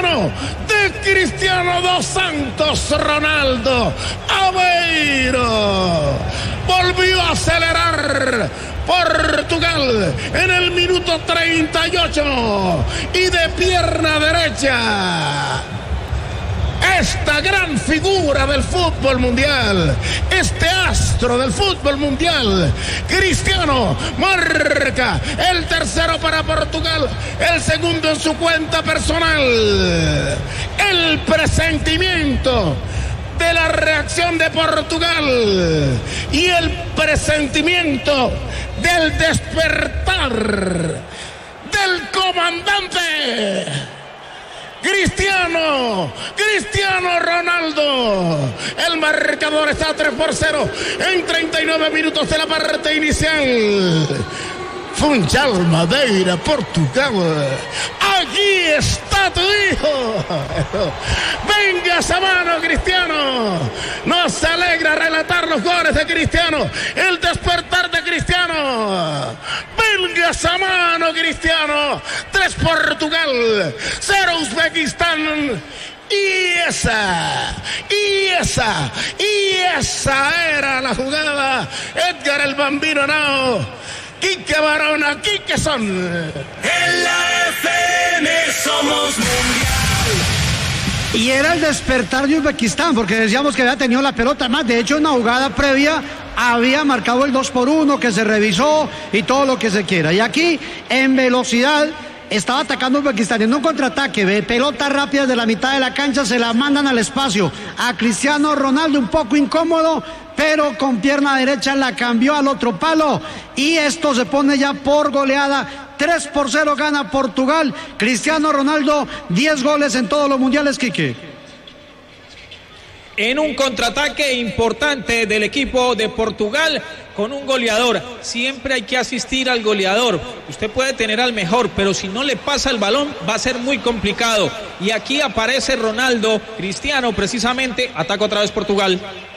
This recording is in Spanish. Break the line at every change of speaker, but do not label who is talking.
Cristiano, de Cristiano dos Santos Ronaldo Aveiro. Volvió a acelerar Portugal en el minuto 38 y de pierna derecha. Esta gran figura del fútbol mundial, este astro del fútbol mundial, Cristiano, marca el tercero para Portugal, el segundo en su cuenta personal. El presentimiento de la reacción de Portugal y el presentimiento del despertar del comandante Cristiano Ronaldo. El marcador está 3-0 en 39 minutos de la parte inicial. Funchal Madeira, Portugal. Aquí está tu hijo. Venga esa mano, Cristiano. Nos alegra relatar los goles de Cristiano, el despertar de Cristiano. Venga esa mano, Cristiano. 3 Portugal, 0 Uzbekistán. Y esa era la jugada. Edgar el Bambino Nao, Quique Barona, Quique Son.
En la FM somos mundial.
Y era el despertar de Uzbekistán, porque decíamos que había tenido la pelota. Más, de hecho, en una jugada previa había marcado el 2-1, que se revisó y todo lo que se quiera. Y aquí, en velocidad, estaba atacando Uzbekistán en un contraataque de pelota rápida de la mitad de la cancha, se la mandan al espacio a Cristiano Ronaldo, un poco incómodo, pero con pierna derecha la cambió al otro palo y esto se pone ya por goleada. 3-0 gana Portugal. Cristiano Ronaldo, 10 goles en todos los mundiales, Quique.
En un contraataque importante del equipo de Portugal con un goleador. Siempre hay que asistir al goleador. Usted puede tener al mejor, pero si no le pasa el balón va a ser muy complicado. Y aquí aparece Ronaldo, Cristiano precisamente, ataca otra vez Portugal.